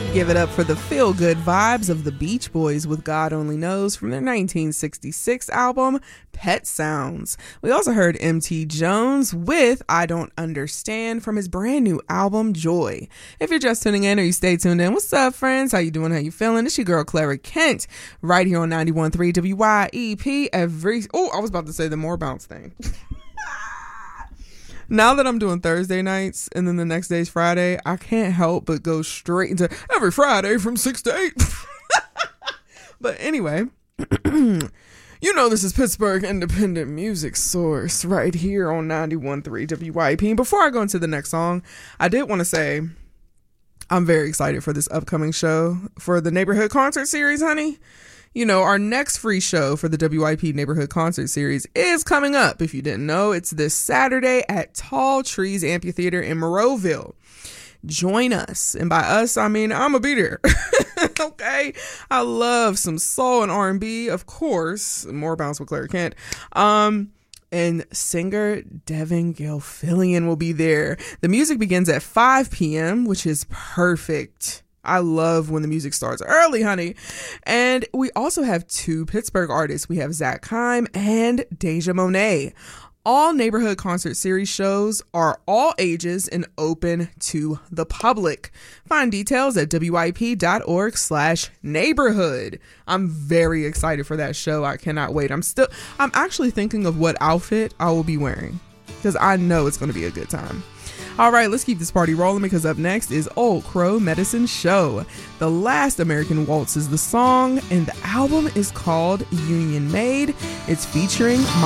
Give it up for the feel-good vibes of the Beach Boys with God Only Knows from their 1966 album, Pet Sounds. We also heard M.T. Jones with I Don't Understand from his brand new album, Joy. If you're just tuning in or you stay tuned in, what's up, friends? How you doing? How you feeling? It's your girl, Clara Kent, right here on 91.3 WYEP I was about to say the More Bounce thing. Now that I'm doing Thursday nights and then the next day's Friday, I can't help but go straight into every Friday from 6 to 8. But anyway, you know this is Pittsburgh Independent Music Source right here on 91.3 WYP. And before I go into the next song, I did want to say I'm very excited for this upcoming show for the Neighborhood Concert Series, honey. You know, our next free show for the WYP Neighborhood Concert Series is coming up. If you didn't know, it's this Saturday at Tall Trees Amphitheater in Monroeville. Join us. And by us, I mean, I'm a be there. Okay. I love some soul and R&B, of course. More Bounce with Clara Kent. And singer Devin Gilfillian will be there. The music begins at 5 p.m., which is perfect. I love when the music starts early, honey. And we also have two Pittsburgh artists. We have Zach Kime and Deja Monet. All Neighborhood Concert Series shows are all ages and open to the public. Find details at wyp.org/neighborhood. I'm very excited for that show. I cannot wait. I'm actually thinking of what outfit I will be wearing because I know it's going to be a good time. All right, let's keep this party rolling because up next is Old Crow Medicine Show. The Last American Waltz is the song, and the album is called Union Made. It's featuring